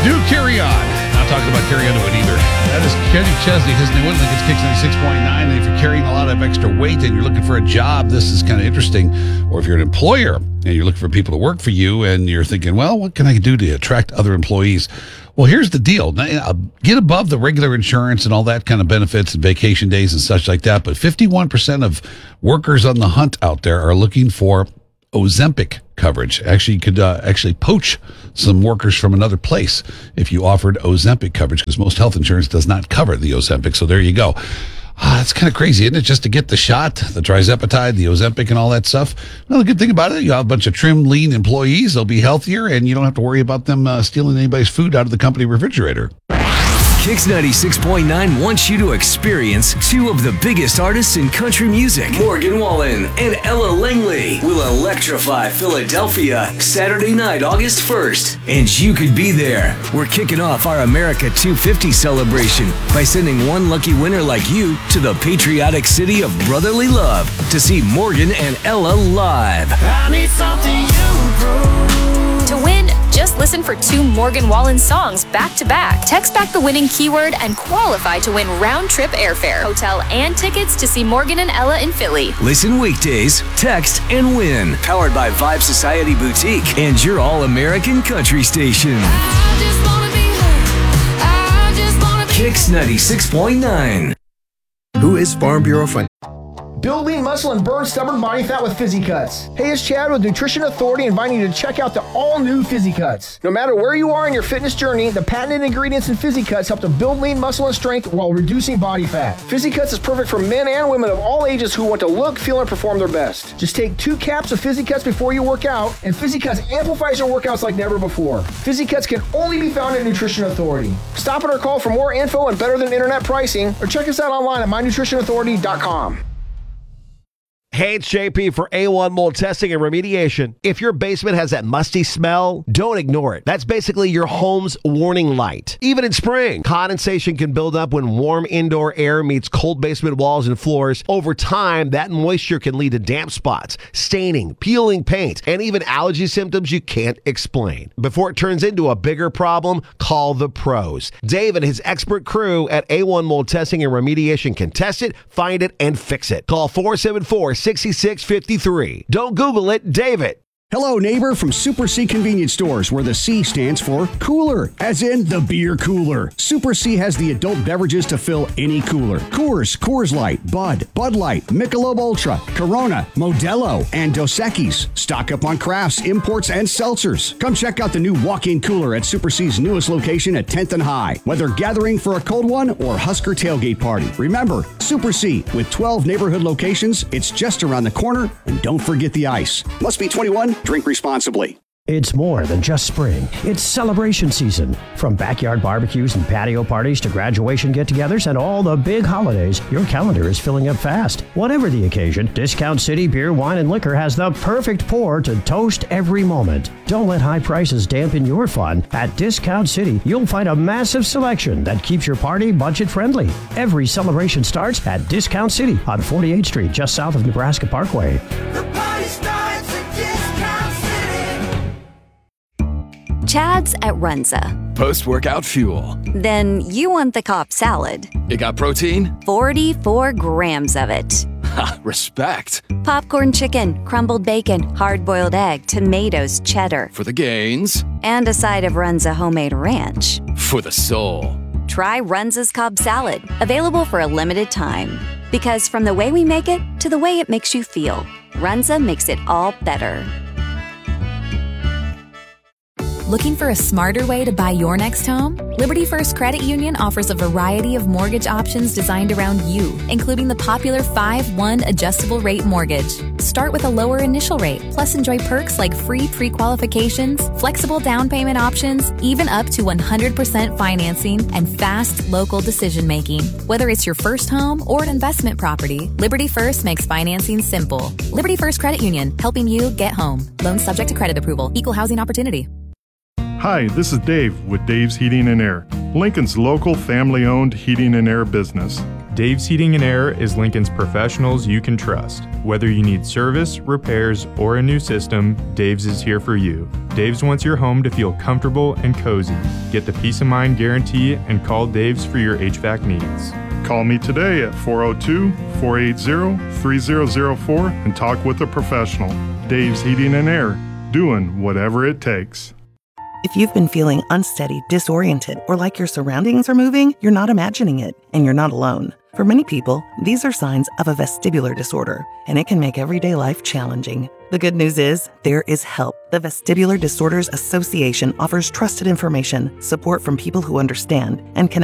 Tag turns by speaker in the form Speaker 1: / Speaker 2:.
Speaker 1: Do carry on. Not talking about carry on to it either. That is Kenny Chesney. His new one, it's Kicks 96.9. And if you're carrying a lot of extra weight and you're looking for a job, this is kind of interesting. Or if you're an employer and you're looking for people to work for you and you're thinking, well, what can I do to attract other employees? Well, here's the deal. Get above the regular insurance and all that kind of benefits and vacation days and such like that. But 51% of workers on the hunt out there are looking for Ozempic coverage. Actually, you could poach some workers from another place if you offered Ozempic coverage, because most health insurance does not cover the Ozempic. So there you go. It's kind of crazy, isn't it? Just to get the shot, the Trizepatide, the Ozempic, and all that stuff. Well, the good thing about it, you have a bunch of trim, lean employees. They'll be healthier, and you don't have to worry about them stealing anybody's food out of the company refrigerator.
Speaker 2: Kicks 96.9 wants you to experience two of the biggest artists in country music. Morgan Wallen and Ella Langley will electrify Philadelphia Saturday night, August 1st. And you could be there. We're kicking off our America 250 celebration by sending one lucky winner like you to the patriotic city of brotherly love to see Morgan and Ella live.
Speaker 3: I need something you prove.
Speaker 4: To win, just listen for two Morgan Wallen songs back to back. Text back the winning keyword and qualify to win round-trip airfare, hotel, and tickets to see Morgan and Ella in Philly.
Speaker 2: Listen weekdays, text, and win. Powered by Vibe Society Boutique and your all-American country station.
Speaker 3: I just wanna be heard. I just wanna be
Speaker 2: Kicks 96.9.
Speaker 5: Who is Farm Bureau Fund?
Speaker 6: Build lean muscle and burn stubborn body fat with Fizzy Cuts. Hey, it's Chad with Nutrition Authority inviting you to check out the all-new Fizzy Cuts. No matter where you are in your fitness journey, the patented ingredients in Fizzy Cuts help to build lean muscle and strength while reducing body fat. Fizzy Cuts is perfect for men and women of all ages who want to look, feel, and perform their best. Just take 2 caps of Fizzy Cuts before you work out, and Fizzy Cuts amplifies your workouts like never before. Fizzy Cuts can only be found at Nutrition Authority. Stop at our call for more info and better than internet pricing, or check us out online at mynutritionauthority.com.
Speaker 7: Hey, it's JP for A1 Mold Testing and Remediation. If your basement has that musty smell, don't ignore it. That's basically your home's warning light. Even in spring, condensation can build up when warm indoor air meets cold basement walls and floors. Over time, that moisture can lead to damp spots, staining, peeling paint, and even allergy symptoms you can't explain. Before it turns into a bigger problem, call the pros. Dave and his expert crew at A1 Mold Testing and Remediation can test it, find it, and fix it. Call 474-6653. Don't Google it, David.
Speaker 8: Hello, neighbor from Super C Convenience Stores, where the C stands for cooler, as in the beer cooler. Super C has the adult beverages to fill any cooler. Coors, Coors Light, Bud, Bud Light, Michelob Ultra, Corona, Modelo, and Dos Equis. Stock up on crafts, imports, and seltzers. Come check out the new walk-in cooler at Super C's newest location at 10th and High. Whether gathering for a cold one or Husker tailgate party. Remember, Super C, with 12 neighborhood locations, it's just around the corner, and don't forget the ice. Must be 21. Drink responsibly.
Speaker 9: It's more than just spring. It's celebration season. From backyard barbecues and patio parties to graduation get-togethers and all the big holidays, your calendar is filling up fast. Whatever the occasion, Discount City Beer, Wine, and Liquor has the perfect pour to toast every moment. Don't let high prices dampen your fun. At Discount City, you'll find a massive selection that keeps your party budget-friendly. Every celebration starts at Discount City on 48th Street, just south of Nebraska Parkway.
Speaker 3: the party starts at Discount City.
Speaker 10: Chad's at Runza.
Speaker 11: Post-workout fuel.
Speaker 10: Then you want the Cobb salad.
Speaker 11: It got protein?
Speaker 10: 44 grams of it.
Speaker 11: Ha, respect.
Speaker 10: Popcorn chicken, crumbled bacon, hard-boiled egg, tomatoes, cheddar.
Speaker 11: For the gains.
Speaker 10: And a side of Runza homemade ranch.
Speaker 11: For the soul.
Speaker 10: Try Runza's Cobb salad. Available for a limited time. Because from the way we make it to the way it makes you feel, Runza makes it all better.
Speaker 12: Looking for a smarter way to buy your next home? Liberty First Credit Union offers a variety of mortgage options designed around you, including the popular 5-1 adjustable rate mortgage. Start with a lower initial rate, plus enjoy perks like free pre-qualifications, flexible down payment options, even up to 100% financing, and fast local decision-making. Whether it's your first home or an investment property, Liberty First makes financing simple. Liberty First Credit Union, helping you get home. Loans subject to credit approval. Equal housing opportunity.
Speaker 13: Hi, this is Dave with Dave's Heating and Air, Lincoln's local family-owned heating and air business. Dave's Heating and Air is Lincoln's professionals you can trust. Whether you need service, repairs, or a new system, Dave's is here for you. Dave's wants your home to feel comfortable and cozy. Get the peace of mind guarantee and call Dave's for your HVAC needs.
Speaker 14: Call me today at 402-480-3004 and talk with a professional. Dave's Heating and Air, doing whatever it takes.
Speaker 15: If you've been feeling unsteady, disoriented, or like your surroundings are moving, you're not imagining it, and you're not alone. For many people, these are signs of a vestibular disorder, and it can make everyday life challenging. The good news is, there is help. The Vestibular Disorders Association offers trusted information, support from people who understand, and